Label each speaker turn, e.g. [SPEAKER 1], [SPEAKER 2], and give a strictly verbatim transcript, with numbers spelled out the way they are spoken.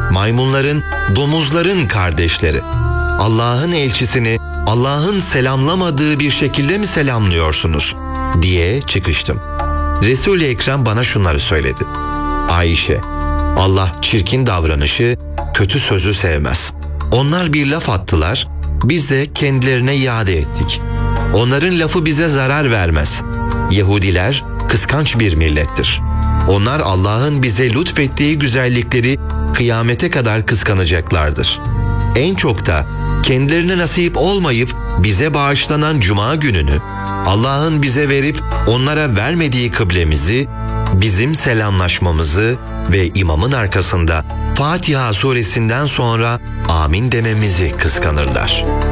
[SPEAKER 1] maymunların, domuzların kardeşleri. Allah'ın elçisini Allah'ın selamlamadığı bir şekilde mi selamlıyorsunuz diye çıkıştım. Resul-i Ekrem bana şunları söyledi. Ayşe, Allah çirkin davranışı, kötü sözü sevmez. Onlar bir laf attılar, biz de kendilerine iade ettik. Onların lafı bize zarar vermez. Yahudiler kıskanç bir millettir. Onlar Allah'ın bize lütfettiği güzellikleri kıyamete kadar kıskanacaklardır. En çok da kendilerine nasip olmayıp bize bağışlanan Cuma gününü, Allah'ın bize verip onlara vermediği kıblemizi, bizim selamlaşmamızı ve imamın arkasında Fatiha suresinden sonra amin dememizi kıskanırlar.